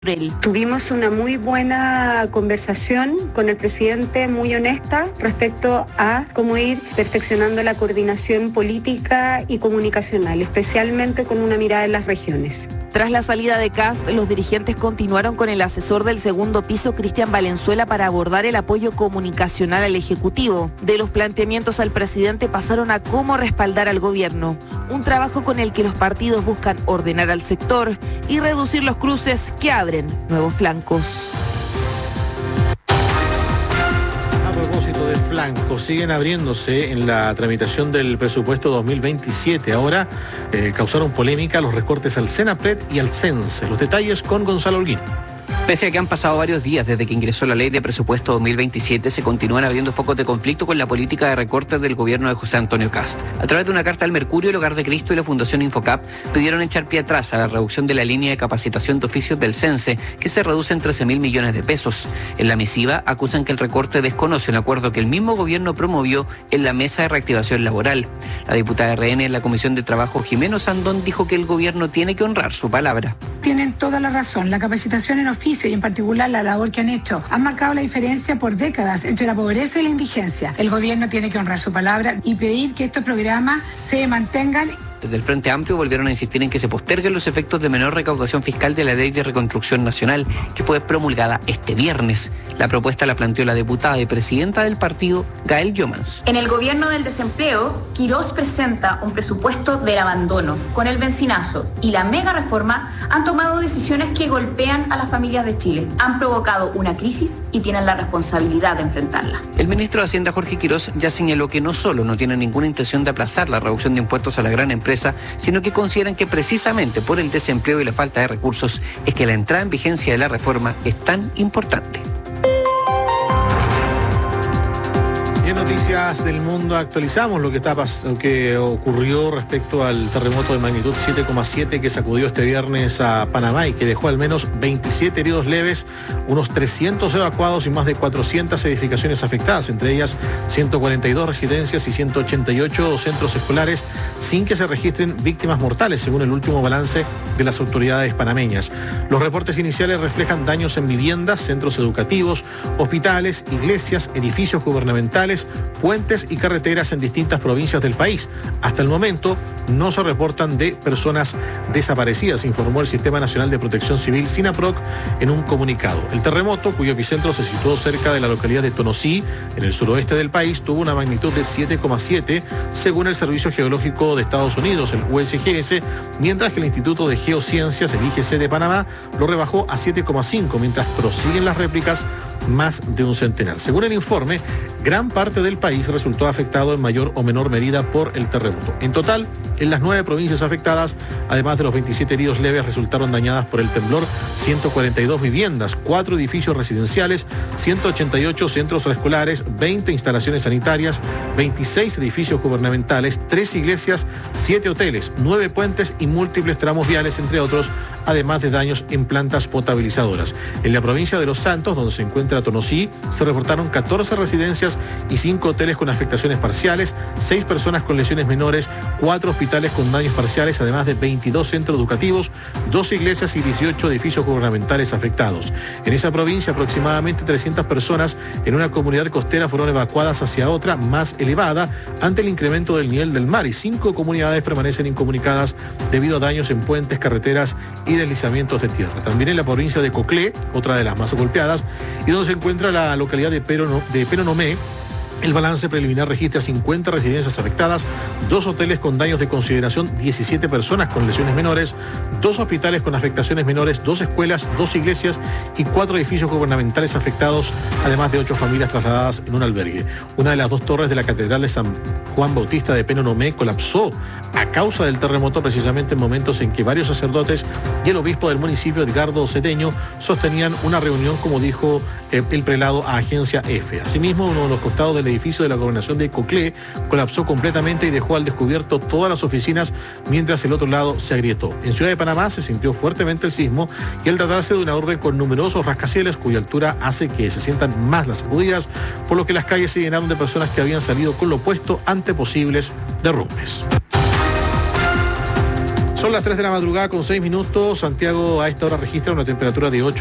Tuvimos una muy buena conversación con el presidente, muy honesta, respecto a cómo ir perfeccionando la coordinación política y comunicacional, especialmente con una mirada en las regiones. Tras la salida de Kast, los dirigentes continuaron con el asesor del segundo piso, Cristian Valenzuela, para abordar el apoyo comunicacional al Ejecutivo. De los planteamientos al presidente pasaron a cómo respaldar al gobierno. Un trabajo con el que los partidos buscan ordenar al sector y reducir los cruces que abren nuevos flancos. A propósito de flancos, siguen abriéndose en la tramitación del presupuesto 2027. Ahora causaron polémica los recortes al Senapred y al CENSE. Los detalles con Gonzalo Holguín. Pese a que han pasado varios días desde que ingresó la ley de presupuesto 2027, se continúan abriendo focos de conflicto con la política de recortes del gobierno de José Antonio Kast. A través de una carta al Mercurio, el Hogar de Cristo y la Fundación Infocap pidieron echar pie atrás a la reducción de la línea de capacitación de oficios del CENSE, que se reduce en 13.000 millones de pesos. En la misiva acusan que el recorte desconoce un acuerdo que el mismo gobierno promovió en la Mesa de Reactivación Laboral. La diputada RN en la Comisión de Trabajo, Jimeno Sandón, dijo que el gobierno tiene que honrar su palabra. Tienen toda la razón. La capacitación en oficio y en particular la labor que han hecho han marcado la diferencia por décadas entre la pobreza y la indigencia. El gobierno tiene que honrar su palabra y pedir que estos programas se mantengan. Desde el Frente Amplio volvieron a insistir en que se posterguen los efectos de menor recaudación fiscal de la Ley de Reconstrucción Nacional, que fue promulgada este viernes. La propuesta la planteó la diputada y presidenta del partido, Gael Yomans. En el gobierno del desempleo, Quirós presenta un presupuesto del abandono. Con el bencinazo y la mega reforma han tomado decisiones que golpean a las familias de Chile. Han provocado una crisis y tienen la responsabilidad de enfrentarla. El ministro de Hacienda, Jorge Quirós, ya señaló que no solo no tiene ninguna intención de aplazar la reducción de impuestos a la gran empresa, sino que consideran que precisamente por el desempleo y la falta de recursos es que la entrada en vigencia de la reforma es tan importante. En noticias del mundo actualizamos lo que ocurrió respecto al terremoto de magnitud 7,7 que sacudió este viernes a Panamá y que dejó al menos 27 heridos leves, unos 300 evacuados y más de 400 edificaciones afectadas, entre ellas 142 residencias y 188 centros escolares, sin que se registren víctimas mortales, según el último balance de las autoridades panameñas. Los reportes iniciales reflejan daños en viviendas, centros educativos, hospitales, iglesias, edificios gubernamentales, puentes y carreteras en distintas provincias del país. Hasta el momento no se reportan de personas desaparecidas, informó el Sistema Nacional de Protección Civil, SINAPROC, en un comunicado. El terremoto, cuyo epicentro se situó cerca de la localidad de Tonosí, en el suroeste del país, tuvo una magnitud de 7,7, según el Servicio Geológico de Estados Unidos, el USGS, mientras que el Instituto de Geociencias, el IGC de Panamá, lo rebajó a 7,5, mientras prosiguen las réplicas más de un centenar. Según el informe, gran parte del país resultó afectado en mayor o menor medida por el terremoto. En total, en las 9 provincias afectadas, además de los 27 heridos leves, resultaron dañadas por el temblor 142 viviendas, 4 edificios residenciales, 188 centros escolares, 20 instalaciones sanitarias, 26 edificios gubernamentales, 3 iglesias, 7 hoteles, 9 puentes y múltiples tramos viales, entre otros, además de daños en plantas potabilizadoras. En la provincia de Los Santos, donde se encuentra Tonosí, se reportaron 14 residencias y 5 hoteles con afectaciones parciales, 6 personas con lesiones menores, 4 hospitales con daños parciales, además de 22 centros educativos, 2 iglesias y 18 edificios gubernamentales afectados. En esa provincia, aproximadamente 300 personas en una comunidad costera fueron evacuadas hacia otra más elevada ante el incremento del nivel del mar, y 5 comunidades permanecen incomunicadas debido a daños en puentes, carreteras y deslizamientos de tierra. También en la provincia de Coclé, otra de las más golpeadas, y donde se encuentra la localidad de Penonomé, el balance preliminar registra 50 residencias afectadas, 2 hoteles con daños de consideración, 17 personas con lesiones menores, 2 hospitales con afectaciones menores, 2 escuelas, 2 iglesias y 4 edificios gubernamentales afectados, además de 8 familias trasladadas en un albergue. Una de las 2 torres de la Catedral de San Juan Bautista de Penonomé colapsó a causa del terremoto, precisamente en momentos en que varios sacerdotes y el obispo del municipio, Edgardo Cedeño, sostenían una reunión, como dijo el prelado a Agencia F. Asimismo, uno de los costados del edificio de la gobernación de Coclé colapsó completamente y dejó al descubierto todas las oficinas, mientras el otro lado se agrietó. En Ciudad de Panamá se sintió fuertemente el sismo, y al tratarse de una urbe con numerosos rascacielos cuya altura hace que se sientan más las sacudidas, por lo que las calles se llenaron de personas que habían salido con lo opuesto ante posibles derrumbes. Son las 3 de la madrugada con 6 minutos. Santiago a esta hora registra una temperatura de 8.